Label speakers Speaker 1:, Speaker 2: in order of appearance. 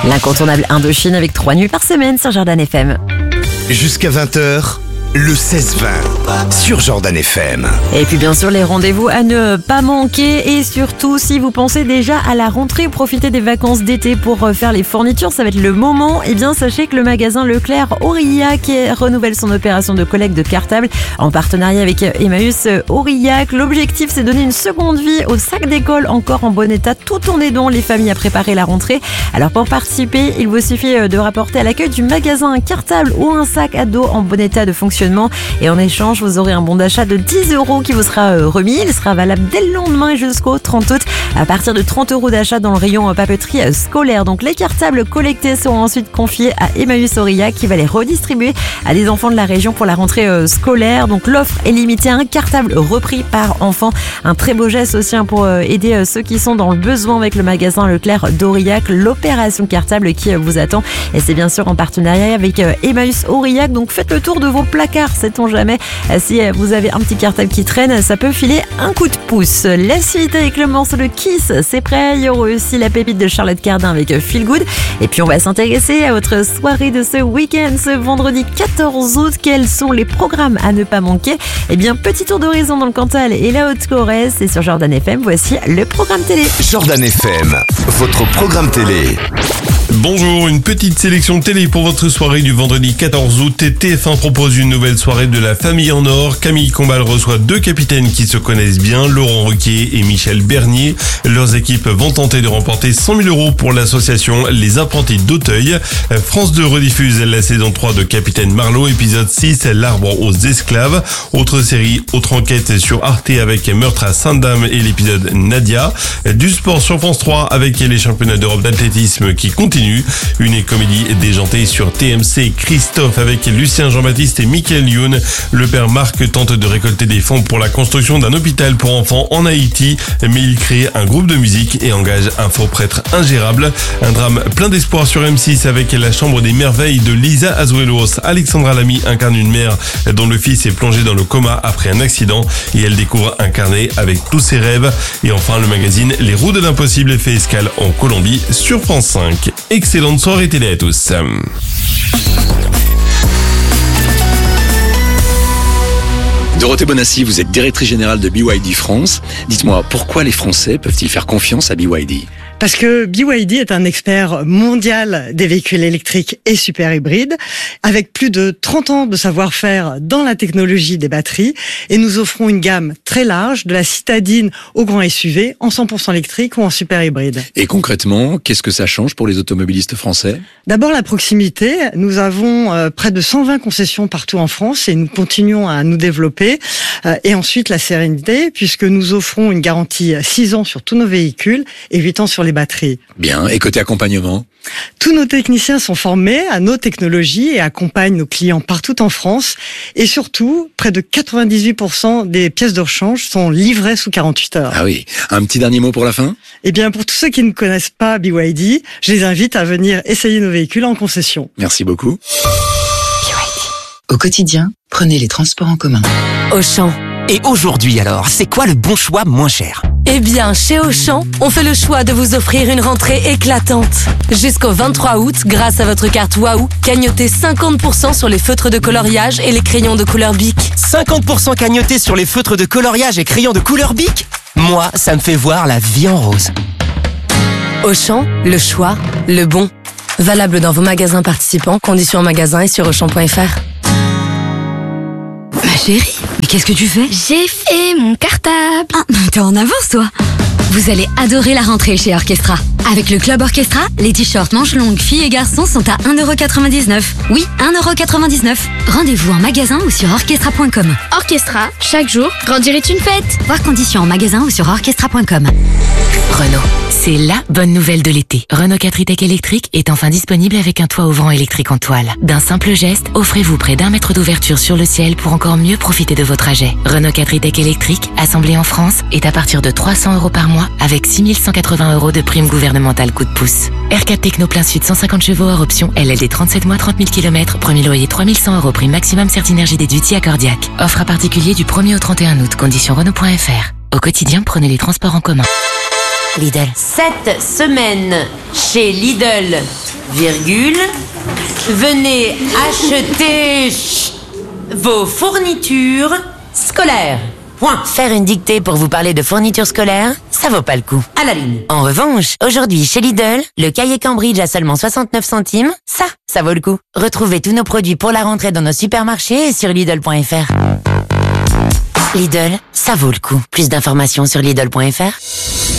Speaker 1: L'incontournable Indochine avec 3 nuits par semaine sur Jordan FM.
Speaker 2: Jusqu'à 20h, le 16-20 sur Jordan FM.
Speaker 1: Et puis bien sûr les rendez-vous à ne pas manquer, et surtout si vous pensez déjà à la rentrée ou profitez des vacances d'été pour faire les fournitures, ça va être le moment. Et bien sachez que le magasin Leclerc Aurillac renouvelle son opération de collecte de cartables en partenariat avec Emmaüs Aurillac. L'objectif, c'est donner une seconde vie aux sacs d'école encore en bon état, tout en aidant les familles à préparer la rentrée. Alors pour participer, il vous suffit de rapporter à l'accueil du magasin un cartable ou un sac à dos en bon état de fonctionnement, et en échange vous aurez un bon d'achat de 10 € qui vous sera remis. Il sera valable dès le lendemain et jusqu'au 30 août à partir de 30 € d'achat dans le rayon papeterie scolaire. Donc les cartables collectés seront ensuite confiés à Emmaüs Aurillac qui va les redistribuer à des enfants de la région pour la rentrée scolaire. Donc l'offre est limitée à un cartable repris par enfant. Un très beau geste aussi pour aider ceux qui sont dans le besoin avec le magasin Leclerc d'Aurillac. L'opération cartable qui vous attend, et c'est bien sûr en partenariat avec Emmaüs Aurillac. Donc faites le tour de vos placards, sait-on jamais. Si vous avez un petit cartable qui traîne, ça peut filer un coup de pouce. La suite avec le morceau de Kiss, c'est prêt. Il y aura aussi la pépite de Charlotte Cardin avec Feel Good. Et puis on va s'intéresser à votre soirée de ce week-end, ce vendredi 14 août. Quels sont les programmes à ne pas manquer? Eh bien, petit tour d'horizon dans le Cantal et la Haute-Corrèze, c'est sur Jordan FM. Voici le programme télé.
Speaker 2: Jordan FM, votre programme télé.
Speaker 3: Bonjour, une petite sélection télé pour votre soirée du vendredi 14 août. TF1 propose une nouvelle soirée de la famille en or. Camille Combal reçoit 2 capitaines qui se connaissent bien, Laurent Ruquier et Michel Bernier. Leurs équipes vont tenter de remporter 100 000 € pour l'association Les Apprentis d'Auteuil. France 2 rediffuse la saison 3 de Capitaine Marlowe, épisode 6, L'arbre aux esclaves. Autre série, autre enquête sur Arte avec Meurtre à Sainte-Dame et l'épisode Nadia. Du sport sur France 3 avec les championnats d'Europe d'athlétisme qui continuent. Une comédie déjantée sur TMC, Christophe avec Lucien Jean-Baptiste et Michael Youn. Le père Marc tente de récolter des fonds pour la construction d'un hôpital pour enfants en Haïti, mais il crée un groupe de musique et engage un faux prêtre ingérable. Un drame plein d'espoir sur M6 avec La Chambre des merveilles de Lisa Azuelos. Alexandra Lamy incarne une mère dont le fils est plongé dans le coma après un accident et elle découvre un carnet avec tous ses rêves. Et enfin le magazine Les Roues de l'Impossible fait escale en Colombie sur France 5. Excellente soirée télé à tous.
Speaker 4: Dorothée Bonassi, vous êtes directrice générale de BYD France. Dites-moi, pourquoi les Français peuvent-ils faire confiance à BYD ?
Speaker 5: Parce que BYD est un expert mondial des véhicules électriques et super hybrides, avec plus de 30 ans de savoir-faire dans la technologie des batteries, et nous offrons une gamme très large, de la citadine au grand SUV, en 100% électrique ou en super hybride.
Speaker 4: Et concrètement, qu'est-ce que ça change pour les automobilistes français ?
Speaker 5: D'abord la proximité, nous avons près de 120 concessions partout en France et nous continuons à nous développer. Et ensuite la sérénité, puisque nous offrons une garantie 6 ans sur tous nos véhicules et 8 ans sur les batteries.
Speaker 4: Bien, et côté accompagnement ?
Speaker 5: Tous nos techniciens sont formés à nos technologies et accompagnent nos clients partout en France. Et surtout, près de 98% des pièces de rechange sont livrées sous 48 heures.
Speaker 4: Ah oui, un petit dernier mot pour la fin ?
Speaker 5: Eh bien, pour tous ceux qui ne connaissent pas BYD, je les invite à venir essayer nos véhicules en concession.
Speaker 4: Merci beaucoup.
Speaker 6: Au quotidien, prenez les transports en commun.
Speaker 7: Auchan. Et aujourd'hui alors, c'est quoi le bon choix moins cher ?
Speaker 8: Eh bien, chez Auchan, on fait le choix de vous offrir une rentrée éclatante. Jusqu'au 23 août, grâce à votre carte Waouh, cagnotez 50% sur les feutres de coloriage et les crayons de couleur Bic.
Speaker 7: 50% cagnoté sur les feutres de coloriage et crayons de couleur Bic ? Moi, ça me fait voir la vie en rose.
Speaker 8: Auchan, le choix, le bon. Valable dans vos magasins participants, conditions en magasin et sur Auchan.fr.
Speaker 9: Ma chérie, mais qu'est-ce que tu fais ?
Speaker 10: J'ai fait mon cartable.
Speaker 9: Ah, t'es en avance, toi. Vous allez adorer la rentrée chez Orchestra. Avec le Club Orchestra, les t-shirts manches longues filles et garçons sont à 1,99 €. Oui, 1,99 €. Rendez-vous en magasin ou sur orchestra.com.
Speaker 10: Orchestra, chaque jour, grandir est une fête.
Speaker 9: Voir conditions en magasin ou sur orchestra.com.
Speaker 11: Renault, c'est la bonne nouvelle de l'été. Renault 4 e-Tech électrique est enfin disponible avec un toit ouvrant électrique en toile. D'un simple geste, offrez-vous près d'1 mètre d'ouverture sur le ciel pour encore mieux profiter de vos trajets. Renault 4 e-Tech électrique, assemblé en France, est à partir de 300 € par mois avec 6 180 € de prime gouvernementale coup de pouce. R4 Techno plein sud 150 chevaux hors option, LLD 37 mois 30 000 km, premier loyer 3 100 €, prime maximum Certinergie déduit accordiaque. Offre à particulier du 1er au 31 août, conditions Renault.fr. Au quotidien, prenez les transports en commun.
Speaker 1: Lidl. Cette semaine, chez Lidl,
Speaker 11: virgule, venez acheter vos fournitures scolaires. Point.
Speaker 12: Faire une dictée pour vous parler de fournitures scolaires, ça vaut pas le coup.
Speaker 11: À la ligne.
Speaker 12: En revanche, aujourd'hui chez Lidl, le cahier Cambridge à seulement 69 centimes, ça vaut le coup. Retrouvez tous nos produits pour la rentrée dans nos supermarchés et sur Lidl.fr. Lidl, ça vaut le coup. Plus d'informations sur Lidl.fr.